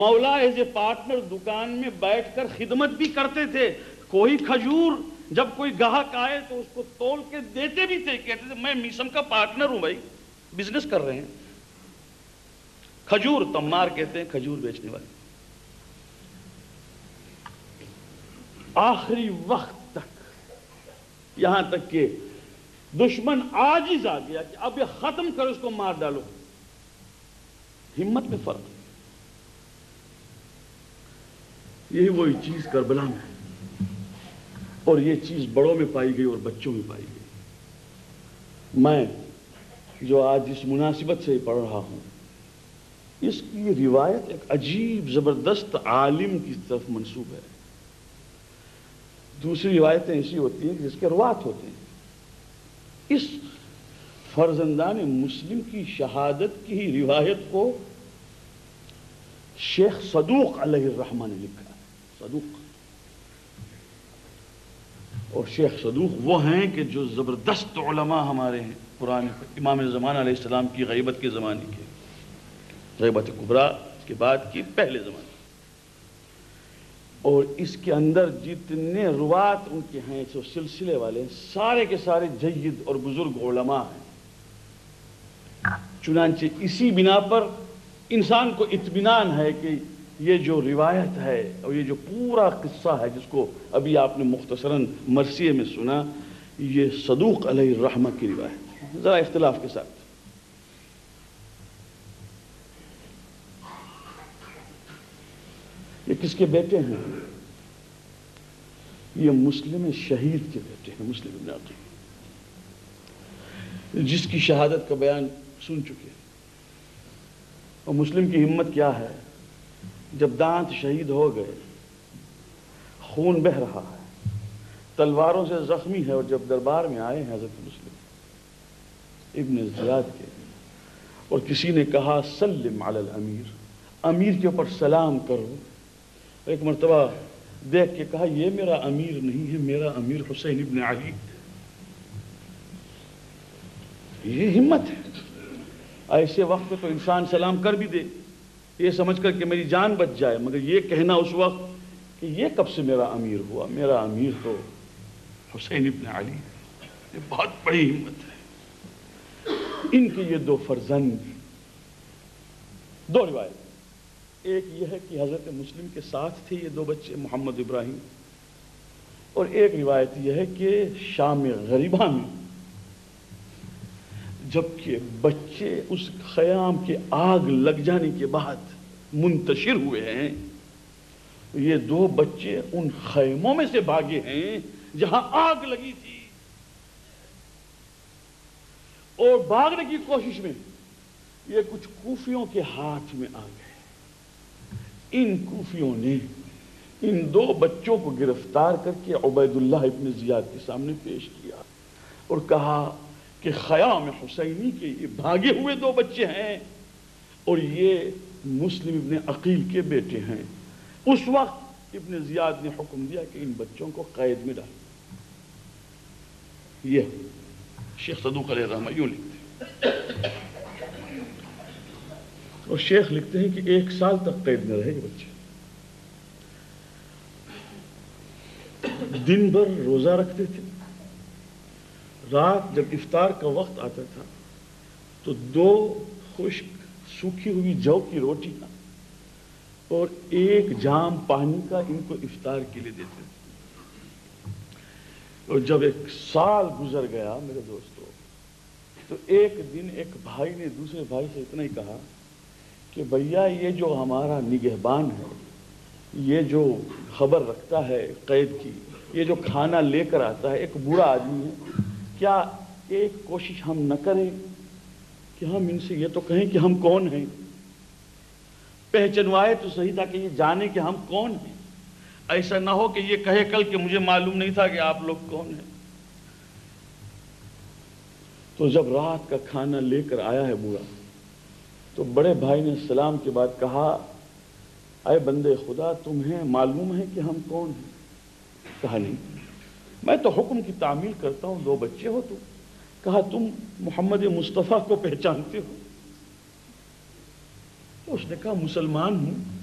مولا as a partner دکان میں بیٹھ کر خدمت بھی کرتے تھے. کوئی کھجور جب کوئی گاہک آئے تو اس کو تول کے دیتے بھی تھے. کہتے تھے میں میسم کا پارٹنر ہوں بھائی, بزنس کر رہے ہیں. کھجور تمار کہتے ہیں کھجور بیچنے والے. آخری وقت تک, یہاں تک کہ دشمن عاجز آ گیا کہ اب یہ ختم کر, اس کو مار ڈالو. ہمت میں فرق. یہی وہی چیز کربلا میں ہے, اور یہ چیز بڑوں میں پائی گئی اور بچوں میں پائی گئی. میں جو آج اس مناسبت سے پڑھ رہا ہوں, اس کی روایت ایک عجیب زبردست عالم کی طرف منسوب ہے. دوسری روایتیں ایسی ہوتی ہیں جس کے روات ہوتے ہیں. اس فرزندان مسلم کی شہادت کی ہی روایت کو شیخ صدوق علیہ الرحمہ نے لکھا ہے. صدوق, اور شیخ صدوق وہ ہیں کہ جو زبردست علماء ہمارے ہیں پرانے, امام زمانہ علیہ السلام کی غیبت کے زمانے کے, غیبت کبریٰ کے بعد کی پہلے زمانے. اور اس کے اندر جتنے روات ان کے ہیں جو سلسلے والے, سارے کے سارے جید اور بزرگ علماء ہیں. چنانچہ اسی بنا پر انسان کو اطمینان ہے کہ یہ جو روایت ہے اور یہ جو پورا قصہ ہے جس کو ابھی آپ نے مختصراً مرثیے میں سنا, یہ صدوق علیہ الرحمہ کی روایت, ذرا اختلاف کے ساتھ. یہ کس کے بیٹے ہیں؟ یہ مسلم شہید کے بیٹے ہیں, مسلم ابن عقیل, جس کی شہادت کا بیان سن چکے. اور مسلم کی ہمت کیا ہے, جب دانت شہید ہو گئے, خون بہہ رہا ہے, تلواروں سے زخمی ہے, اور جب دربار میں آئے ہیں حضرت مسلم ابن زیاد کے, اور کسی نے کہا سلم علی الامیر, امیر کے اوپر سلام کرو. ایک مرتبہ دیکھ کے کہا یہ میرا امیر نہیں ہے, میرا امیر حسین ابن علی. یہ ہمت ہے. ایسے وقت پہ تو انسان سلام کر بھی دے یہ سمجھ کر کہ میری جان بچ جائے, مگر یہ کہنا اس وقت کہ یہ کب سے میرا امیر ہوا, میرا امیر تو حسین ابن علی. یہ بہت بڑی ہمت ہے. ان کے یہ دو فرزند, دو روایت. ایک یہ ہے کہ حضرت مسلم کے ساتھ تھے یہ دو بچے محمد ابراہیم, اور ایک روایت یہ ہے کہ شام غریبہ میں جبکہ بچے اس خیام کے آگ لگ جانے کے بعد منتشر ہوئے ہیں, یہ دو بچے ان خیموں میں سے بھاگے ہیں جہاں آگ لگی تھی, اور بھاگنے کی کوشش میں یہ کچھ کوفیوں کے ہاتھ میں آ گئے. ان کوفیوں نے ان دو بچوں کو گرفتار کر کے عبید اللہ ابن زیاد کے سامنے پیش کیا اور کہا کہ خیام حسینی کے یہ بھاگے ہوئے دو بچے ہیں اور یہ مسلم ابن عقیل کے بیٹے ہیں. اس وقت ابن زیاد نے حکم دیا کہ ان بچوں کو قید میں ڈالو. یہ شیخ صدوق علیہ الرحمہ یوں لکھتے ہیں, اور شیخ لکھتے ہیں کہ 1 سال تک قید میں رہے یہ بچے. دن بھر روزہ رکھتے تھے, رات جب افطار کا وقت آتا تھا تو 2 خشک سوکھی ہوئی جو کی روٹیاں اور 1 جام پانی کا ان کو افطار کے لیے دیتے تھے. اور جب 1 سال گزر گیا میرے دوستو, تو ایک دن ایک بھائی نے دوسرے بھائی سے اتنا ہی کہا کہ بھیا یہ جو ہمارا نگہبان ہے, یہ جو خبر رکھتا ہے قید کی, یہ جو کھانا لے کر آتا ہے, ایک بوڑھا آدمی ہے, کیا ایک کوشش ہم نہ کریں کہ ہم ان سے یہ تو کہیں کہ ہم کون ہیں, پہچنوائے تو صحیح تھا کہ یہ جانے کہ ہم کون ہیں, ایسا نہ ہو کہ یہ کہے کل کہ مجھے معلوم نہیں تھا کہ آپ لوگ کون ہیں. تو جب رات کا کھانا لے کر آیا ہے بوڑھا, تو بڑے بھائی نے سلام کے بعد کہا اے بندے خدا تمہیں معلوم ہے کہ ہم کون ہیں؟ کہا نہیں, میں تو حکم کی تعمیل کرتا ہوں, 2 بچے ہو تم. کہا تم محمد مصطفیٰ کو پہچانتے ہو؟ تو اس نے کہا مسلمان ہوں.